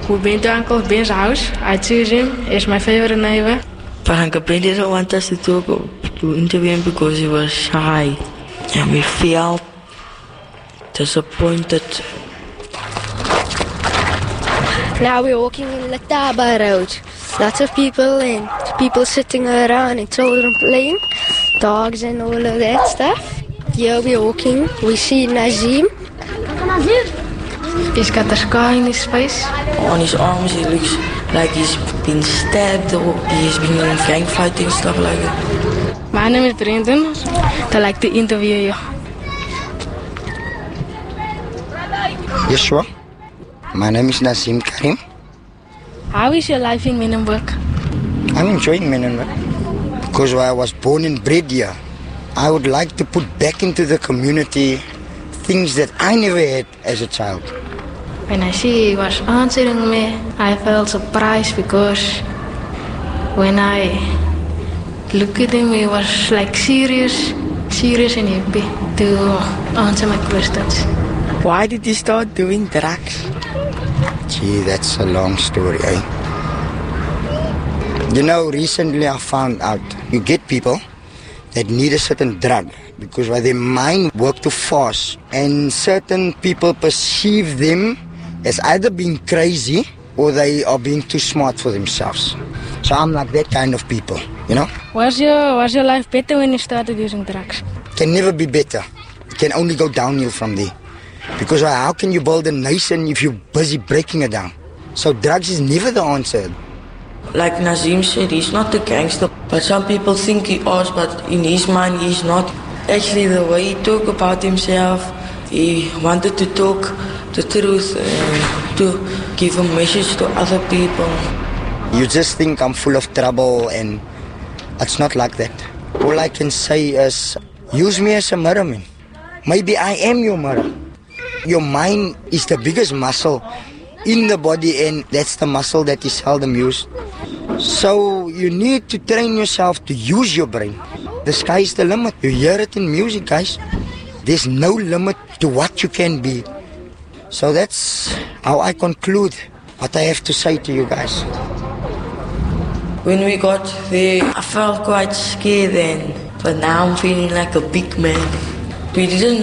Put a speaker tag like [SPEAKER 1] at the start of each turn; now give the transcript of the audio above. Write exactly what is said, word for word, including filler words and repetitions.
[SPEAKER 1] We've been to Uncle Ben's house. I choose him as my favorite neighbor.
[SPEAKER 2] But Uncle Ben didn't want us to talk to interview him because he was shy. And we felt disappointed.
[SPEAKER 3] Now we're walking in Letaba Road. Lots of people and people sitting around and children playing, dogs and all of that stuff. Here we're walking, we see Nazim.
[SPEAKER 1] He's got a scar in his face.
[SPEAKER 2] On his arms he looks like he's been stabbed or he's been in gang fighting, stuff like that.
[SPEAKER 1] My name is Brendan. I'd like to interview you.
[SPEAKER 4] Yes, sure. My name is Nazim Karim.
[SPEAKER 1] How is your life in Menenberg?
[SPEAKER 4] I'm enjoying Menenberg because I was born and bred here. I would like to put back into the community things that I never had as a child.
[SPEAKER 1] When I see he was answering me, I felt surprised because when I look at him, he was like serious, serious and happy to answer my questions.
[SPEAKER 2] Why did you start doing drugs?
[SPEAKER 4] Gee, that's a long story, eh? You know, recently I found out you get people that need a certain drug because their mind works too fast and certain people perceive them as either being crazy or they are being too smart for themselves. So I'm like that kind of people, you know?
[SPEAKER 1] Was your, was your life better when you started using drugs?
[SPEAKER 4] Can never be better. It can only go downhill from there. Because how can you build a nation if you're busy breaking it down? So drugs is never the answer.
[SPEAKER 2] Like Nazim said, he's not a gangster, but some people think he is, but in his mind he's not. Actually, the way he talked about himself, he wanted to talk the truth and to give a message to other people.
[SPEAKER 4] You just think I'm full of trouble and it's not like that. All I can say is, use me as a mirror, man. Maybe I am your mirror. Your mind is the biggest muscle in the body and that's the muscle that is seldom used. So you need to train yourself to use your brain. The sky is the limit. You hear it in music, guys. There's no limit to what you can be. So that's how I conclude what I have to say to you guys.
[SPEAKER 2] When we got there, I felt quite scared then, but now I'm feeling like a big man. We didn't